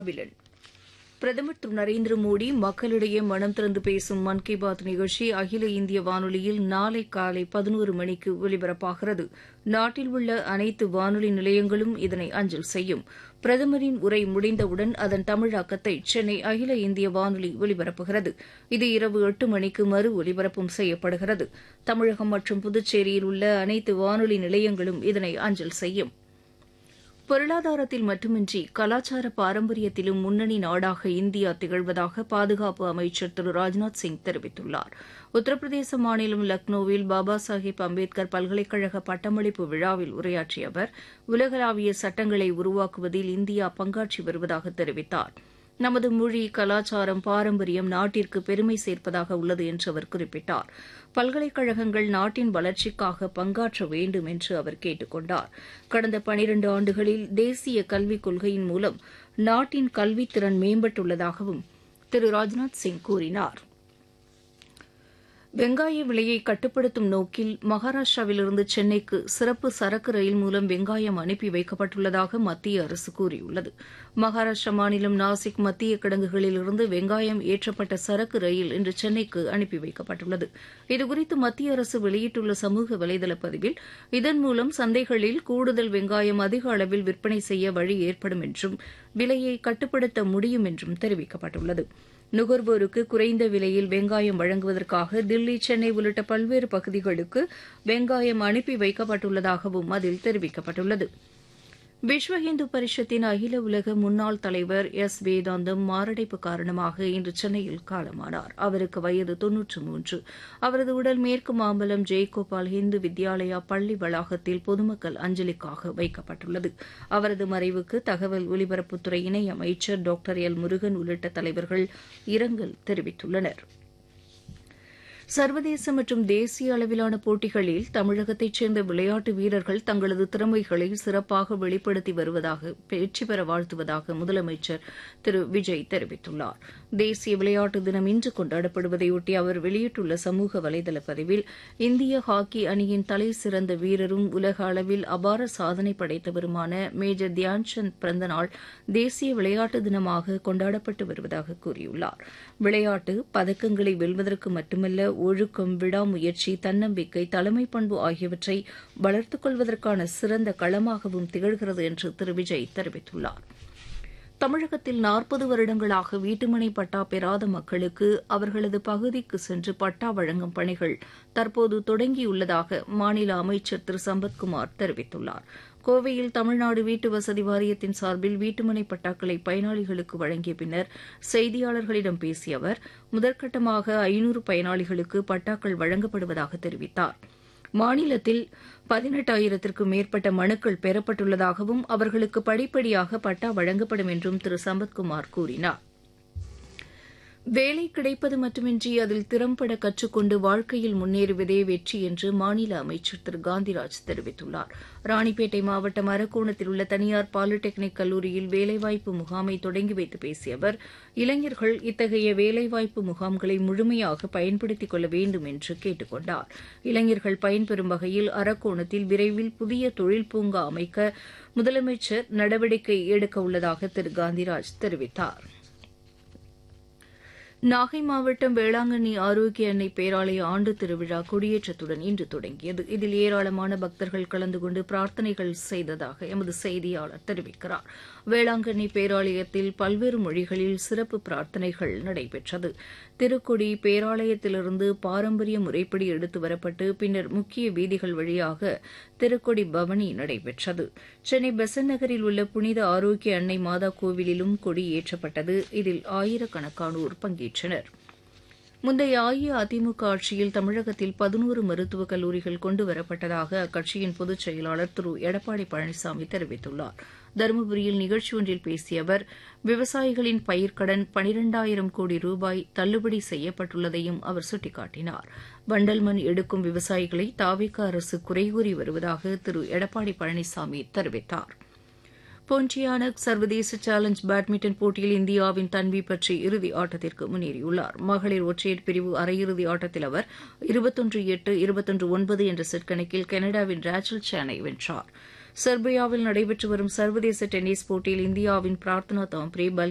Villain பிரதமர் திரு நரேந்திர மோடி மக்களிடையே மனம் திறந்து பேசும் மன் கி பாத் நிகழ்ச்சி அகில இந்திய வானொலியில் நாளை காலை 11 மணிக்கு ஒலிபரப்பாகிறது. நாட்டில் உள்ள அனைத்து வானொலி நிலையங்களும் இதனை அஞ்சல் செய்யும். பிரதமரின் உரை முடிந்தவுடன் அதன் தமிழாக்கத்தை சென்னை அகில இந்திய வானொலி ஒலிபரப்புகிறது. இது இரவு 8 மணிக்கு மறு ஒலிபரப்பும் செய்யப்படுகிறது. தமிழகம் மற்றும் புதுச்சேரியில் உள்ள அனைத்து வானொலி நிலையங்களும் இதனை அஞ்சல் செய்யும். பொருளாதாரத்தில் மட்டுமின்றி கலாச்சார பாரம்பரியத்திலும் முன்னணி நாடாக இந்தியா திகழ்வதாக பாதுகாப்பு அமைச்சர் திரு ராஜ்நாத் சிங் தெரிவித்துள்ளார். உத்தரப்பிரதேச மாநிலம் லக்னோவில் பாபா சாஹேப் அம்பேத்கர் பல்கலைக்கழக பட்டமளிப்பு விழாவில் உரையாற்றிய அவர் உலகளாவிய சட்டங்களை உருவாக்குவதில் இந்தியா பங்காற்றி வருவதாக தெரிவித்தார். நமது மொழி, கலாச்சாரம், பாரம்பரியம் நாட்டிற்கு பெருமை சேர்ப்பதாக உள்ளது என்று அவர் குறிப்பிட்டார். பல்கலைக்கழகங்கள் நாட்டின் வளர்ச்சிக்காக பங்காற்ற வேண்டும் என்று அவர் கேட்டுக் கொண்டார். கடந்த 12 ஆண்டுகளில் தேசிய கல்விக் கொள்கையின் மூலம் நாட்டின் கல்வித்திறன் மேம்பட்டுள்ளதாகவும் திரு ராஜ்நாத் சிங் கூறினார். வெங்காய விலையை கட்டுப்படுத்தும் நோக்கில் மகாராஷ்டிராவிலிருந்து சென்னைக்கு சிறப்பு சரக்கு ரயில் மூலம் வெங்காயம் அனுப்பி வைக்கப்பட்டுள்ளதாக மத்திய அரசு கூறியுள்ளது. மகாராஷ்டிரா மாநிலம் நாசிக் மத்திய கிடங்குகளிலிருந்து வெங்காயம் ஏற்றப்பட்ட சரக்கு ரயில் இன்று சென்னைக்கு அனுப்பி வைக்கப்பட்டுள்ளது. இதுகுறித்து மத்திய அரசு வெளியிட்டுள்ள சமூக வலைதள பதிவில் இதன் மூலம் சந்தைகளில் கூடுதல் வெங்காயம் அதிக அளவில் விற்பனை செய்ய வழி ஏற்படும் என்றும் விலையை கட்டுப்படுத்த முடியும் என்றும் தெரிவிக்கப்பட்டுள்ளது. நுகர்வோருக்கு குறைந்த விலையில் வெங்காயம் வழங்குவதற்காக தில்லி, சென்னை உள்ளிட்ட பல்வேறு பகுதிகளுக்கு வெங்காயம் அனுப்பி வைக்கப்பட்டுள்ளதாகவும் அதில் தெரிவிக்கப்பட்டுள்ளது. விஸ்வ இந்து பரிஷத்தின் அகில உலக முன்னாள் தலைவர் எஸ் வேதாந்தம் மாரடைப்பு காரணமாக இன்று சென்னையில் காலமானார். அவருக்கு வயது 93. அவரது உடல் மேற்கு மாம்பலம் ஜெயகோபால் இந்து வித்யாலயா பள்ளி வளாகத்தில் பொதுமக்கள் அஞ்சலிக்காக வைக்கப்பட்டுள்ளது. அவரது மறைவுக்கு தகவல் ஒலிபரப்புத்துறை இணை அமைச்சர் டாக்டர் எல் முருகன் உள்ளிட்ட தலைவர்கள் இரங்கல் தெரிவித்துள்ளனா். சர்வதேச மற்றும் தேசிய அளவிலான போட்டிகளில் தமிழகத்தைச் சேர்ந்த விளையாட்டு வீரர்கள் தங்களது திறமைகளை சிறப்பாக வெளிப்படுத்தி வருவதாக வெற்றி பெற வாழ்த்துவதாக முதலமைச்சர் திரு விஜய் தெரிவித்துள்ளார். தேசிய விளையாட்டு தினம் இன்று கொண்டாடப்படுவதையொட்டி அவர் வெளியிட்டுள்ள சமூக வலைதள பதிவில் இந்திய ஹாக்கி அணியின் தலை சிறந்த வீரரும் உலக அளவில் அபார சாதனை படைத்தவருமான மேஜர் தியான்சந்த் பிறந்த நாள் தேசிய விளையாட்டு தினமாக கொண்டாடப்பட்டு வருவதாக கூறியுள்ளார். விளையாட்டு பதக்கங்களை வெல்வதற்கு மட்டுமல்ல, ஒழுக்கம், விடாமுயற்சி, தன்னம்பிக்கை, தலைமை பண்பு ஆகியவற்றை வளர்த்துக் கொள்வதற்கான சிறந்த களமாகவும் திகழ்கிறது என்று திரு விஜய் தெரிவித்துள்ளார். தமிழகத்தில் 40 வருடங்களாக வீட்டுமனை பட்டா பெறாத மக்களுக்கு அவர்களது பகுதிக்கு சென்று பட்டா வழங்கும் பணிகள் தற்போது தொடங்கியுள்ளதாக மாநில அமைச்சர் திரு சம்பத்குமார் தெரிவித்துள்ளார். கோவையில் தமிழ்நாடு வீட்டு வசதி வாரியத்தின் சார்பில் வீட்டுமனை பட்டாக்களை பயனாளிகளுக்கு வழங்கிய பின்னர் செய்தியாளர்களிடம் பேசிய அவர் முதற்கட்டமாக 500 பயனாளிகளுக்கு பட்டாக்கள் வழங்கப்படுவதாக தெரிவித்தார். மாநிலத்தில் 18,000த்திற்கும் மேற்பட்ட மனுக்கள் பெறப்பட்டுள்ளதாகவும் அவர்களுக்கு படிப்படியாக பட்டா வழங்கப்படும் என்றும் திரு சம்பத்குமார் கூறினார். வேலை கிடைப்பது மட்டுமின்றி அதில் திறம்பட கற்றுக்கொண்டு வாழ்க்கையில் முன்னேறுவதே வெற்றி என்று மாநில அமைச்சர் திரு காந்திராஜ் தெரிவித்துள்ளார். ராணிப்பேட்டை மாவட்டம் அரக்கோணத்தில் உள்ள தனியார் பாலிடெக்னிக் கல்லூரியில் வேலைவாய்ப்பு முகாமை தொடங்கி வைத்து பேசிய அவர் இளைஞர்கள் இத்தகைய வேலைவாய்ப்பு முகாம்களை முழுமையாக பயன்படுத்திக் கொள்ள வேண்டும் என்று கேட்டுக் கொண்டார். இளைஞர்கள் பயன்பெறும் வகையில் அரக்கோணத்தில் விரைவில் புதிய தொழில் பூங்கா அமைக்க முதலமைச்சர் நடவடிக்கை எடுக்க உள்ளதாக திரு காந்திராஜ் தெரிவித்தார். நாகை மாவட்டம் வேளாங்கண்ணி ஆரோக்கிய அன்னை பேராலய ஆண்டு திருவிழா கொடியேற்றத்துடன் இன்று தொடங்கியது. இதில் ஏராளமான பக்தர்கள் கலந்து கொண்டு பிரார்த்தனைகள் செய்ததாக எமது செய்தியாளர் தெரிவிக்கிறார். வேளாங்கண்ணி பேராலயத்தில் பல்வேறு மொழிகளில் சிறப்பு பிரார்த்தனைகள் நடைபெற்றது. திருக்கொடி பேராலயத்திலிருந்து பாரம்பரிய முறைப்படி எடுத்து வரப்பட்டு பின்னர் முக்கிய வீதிகள் வழியாக திருக்கொடி பவனி நடைபெற்றது. சென்னை பெசன்ட் நகரில் உள்ள புனித ஆரோக்கிய அன்னை மாதா கோவிலிலும் கொடி ஏற்றப்பட்டது. இதில் ஆயிரக்கணக்கானோர் பங்கேற்றனர். முந்தைய அஇஅதிமுக ஆட்சியில் தமிழகத்தில் 11 மருத்துவக் கல்லூரிகள் கொண்டுவரப்பட்டதாக அக்கட்சியின் பொதுச் செயலாளர் திரு எடப்பாடி பழனிசாமி தெரிவித்துள்ளார். தருமபுரியில் நிகழ்ச்சி ஒன்றில் பேசிய அவர் விவசாயிகளின் பயிர்க்கடன் 12,000 கோடி ரூபாய் தள்ளுபடி செய்யப்பட்டுள்ளதையும் அவர் சுட்டிக்காட்டினார். வண்டல் மண் எடுக்கும் விவசாயிகளை தாவேகா அரசு குறைகூறி வருவதாக திரு எடப்பாடி பழனிசாமி தெரிவித்தார். பொன்டியானக் சர்வதேச சேலஞ்ச் பேட்மிண்டன் போட்டியில் இந்தியாவின் தன்வி பற்றி இறுதி ஆட்டத்திற்கு முன்னேறியுள்ளார். மகளிர் ஒற்றையர் பிரிவு அரையிறுதி ஆட்டத்தில் அவர் 21-8, 21-9 என்ற செட் கணக்கில் கனடாவின் ரேச்சல் சேனை வென்றார். செர்பியாவில் நடைபெற்று வரும் சர்வதேச டென்னிஸ் போட்டியில் இந்தியாவின் பிரார்த்தனா தாம்ப்ரே